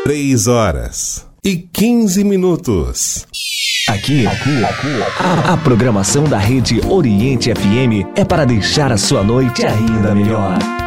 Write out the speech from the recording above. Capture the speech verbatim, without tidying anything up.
Três horas e quinze minutos. Aqui, aqui, aqui, a, a programação da Rede Oriente F M é para deixar a sua noite ainda melhor.